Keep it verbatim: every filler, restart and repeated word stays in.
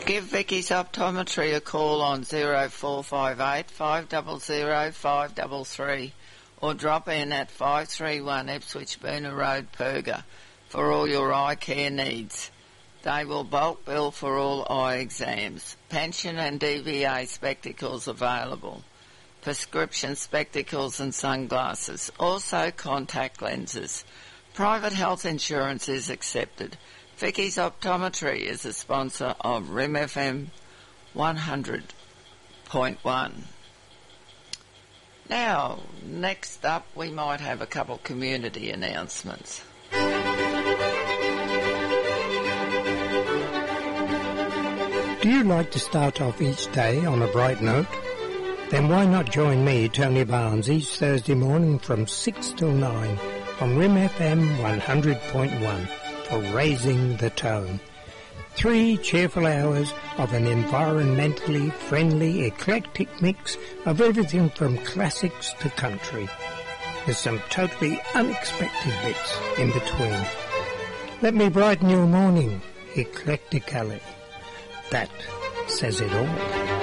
Give Vicky's Optometry a call on zero four five eight, five zero zero, five three three or drop in at five three one Ipswich Booner Road, Perga, for all your eye care needs. They will bulk bill for all eye exams. Pension and D V A spectacles available. Prescription spectacles and sunglasses. Also contact lenses. Private health insurance is accepted. Vicky's Optometry is a sponsor of R I M F M one hundred point one. Now, next up, we might have a couple community announcements. Do you like to start off each day on a bright note? Then why not join me, Tony Barnes, each Thursday morning from six till nine on R I M F M one hundred point one for Raising the Tone. Three cheerful hours of an environmentally friendly, eclectic mix of everything from classics to country, with some totally unexpected bits in between. Let me brighten your morning, eclectically. That says it all.